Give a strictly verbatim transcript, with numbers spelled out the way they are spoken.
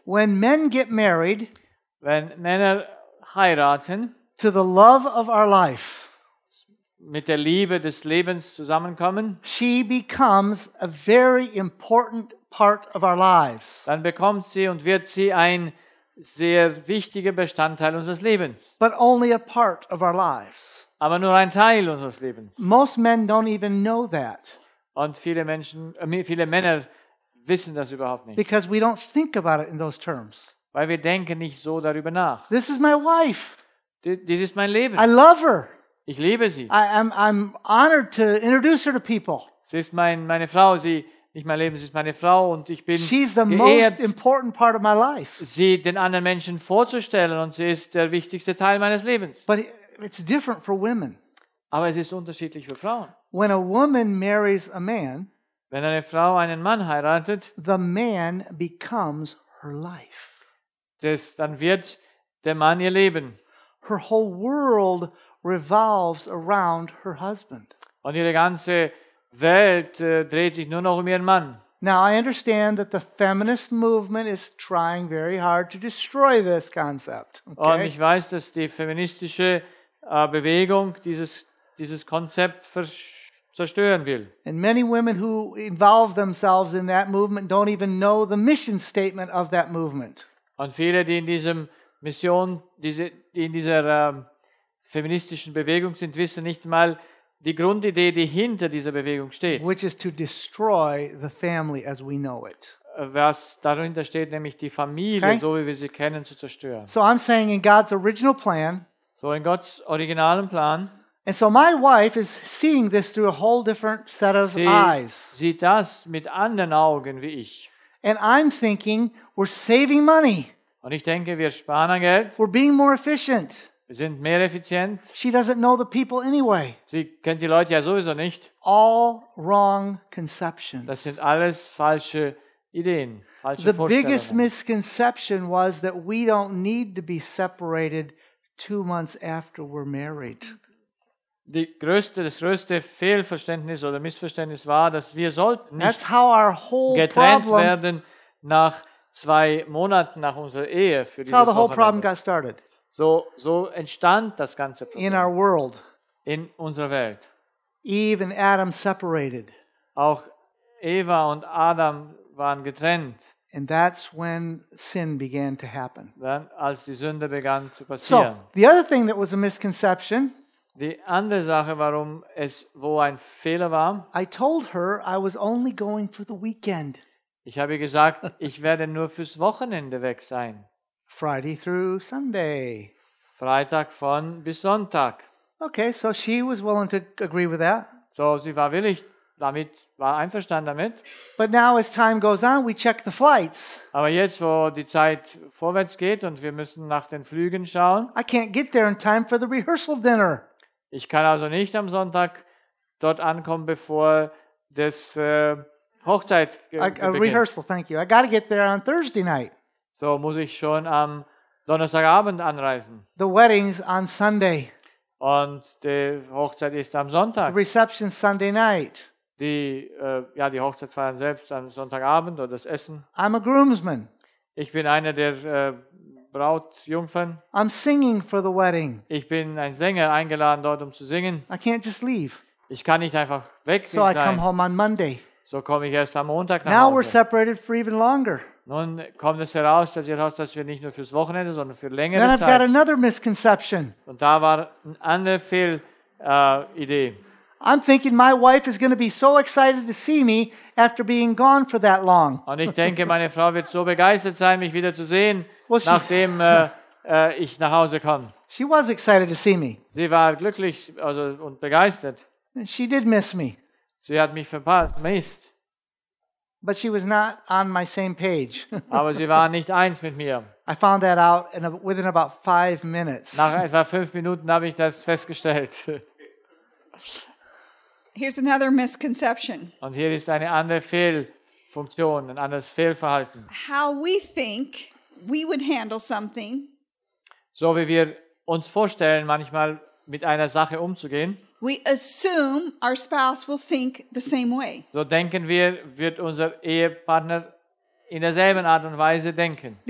when men get married wenn Männer heiraten, to the love of our life, mit der Liebe des Lebens zusammenkommen, she becomes a very important part of our lives. dann bekommt sie und wird sie ein sehr wichtiger Bestandteil unseres Lebens. But only a part of our lives. Aber nur ein Teil unseres Lebens. Most men don't even know that Und viele Menschen, äh, viele Männer wissen das überhaupt nicht. because we don't think about it in those terms. Weil wir denken nicht so darüber nach. This is my wife. D- Dies ist mein Leben. I love her. Ich liebe sie. I, I'm, I'm honored to introduce her to people. Sie ist mein, meine Frau, sie, nicht mein Leben, sie ist meine Frau und ich bin She's the geehrt, most important part of my life. sie den anderen Menschen vorzustellen und sie ist der wichtigste Teil meines Lebens. But it's different for women. Aber es ist unterschiedlich für Frauen. When a woman marries a man, Wenn eine Frau einen Mann heiratet, the man becomes her life. das, dann wird der Mann ihr Leben. Her whole world revolves around her husband. Und ihre ganze Welt äh, dreht sich nur noch um ihren Mann. Now, I understand that the feminist movement is trying very hard to destroy this concept. Und Okay? ich weiß, dass die feministische äh, Bewegung dieses, dieses Konzept versch- zerstören will. And many women who involve themselves in that movement don't even know the mission statement of that movement. Und viele, die in diesem Mission, diese, die in dieser ähm, feministischen Bewegung sind, wissen nicht mal die Grundidee, die hinter dieser Bewegung steht. Which is to destroy the family as we know it. Äh, Was dahinter steht, nämlich die Familie, Okay. so wie wir sie kennen, zu zerstören. So I'm saying in God's original plan, So in Gottes originalen Plan, and so my wife is seeing this through a whole different set of sie eyes. sieht das mit anderen Augen wie ich. And I'm thinking we're saving money. Und ich denke, wir sparen an Geld, We're being more efficient. wir sind mehr effizient. She doesn't know the people anyway. Sie kennt die Leute ja sowieso nicht. All wrong conceptions. Das sind alles falsche Ideen, falsche The biggest Vorstellungen. misconception was that we don't need to be separated two months after we're married. Die größte, das größte Fehlverständnis oder Missverständnis war, dass wir sollten nicht That's how our whole getrennt problem, werden nach zwei Monaten nach unserer Ehe für that's how dieses the whole problem Wochenende. got started So, so entstand das ganze in Problem our world. in unserer Welt. Eve and Adam separated. Auch Eva und Adam waren getrennt, And that's when sin began to happen. dann, als die Sünde begann zu So, passieren. the other thing that was a misconception, Die andere Sache, warum es wo ein Fehler war, I told her I was only going for the weekend, ich habe gesagt, ich werde nur fürs Wochenende weg sein. Friday through Sunday. Freitag von bis Sonntag. Okay, so she was willing to agree with that. So, sie war willig damit, war einverstanden damit. But now as time goes on, we check the flights. Aber jetzt, wo die Zeit vorwärts geht und wir müssen nach den Flügen schauen, I can't get there in time for the rehearsal dinner. ich kann also nicht am Sonntag dort ankommen, bevor das äh, Hochzeit ge- A, a beginnt. rehearsal, thank you. I got to get there on Thursday night. So muss ich schon am Donnerstagabend anreisen. The wedding's on Sunday. Und die Hochzeit ist am The Sonntag. reception's Sunday night. Die, äh, ja, die Hochzeitsfeiern selbst am Sonntagabend oder das Essen. I'm a groomsman. Ich bin einer der äh, Brautjungfern. I'm singing for the wedding. Ich bin ein Sänger, eingeladen dort, um zu singen. I can't just leave. Ich kann nicht einfach weg So I come sein. home on Monday. So komme ich erst am Montag nach Now we're Hause. separated for even longer. Nun kommt es heraus, dass, heraus, dass wir nicht nur fürs Wochenende, sondern für Then längere I've got Zeit. another misconception. Und da war eine andere Fehlidee. Äh, Idee. I'm thinking my wife is going to be so excited to see me after being gone for that long. Und ich denke, meine Frau wird so begeistert sein, mich wieder zu sehen, Was sie- nachdem äh, äh, ich nach Hause komme. She was excited to see me. Sie war glücklich also, und begeistert. She did miss me, Sie hat mich verpa- vermisst, but she was not on my same page. aber sie war nicht eins mit mir. I found that out in a, within about five minutes. Nach etwa fünf Minuten habe ich das festgestellt. Here's another misconception. Und hier ist eine andere Fehlfunktion, ein anderes Fehlverhalten. How we think we would handle something, So wie wir uns vorstellen, manchmal mit einer Sache umzugehen, we assume our spouse will think the same way. so denken wir, wird unser Ehepartner in derselben Art und Weise denken.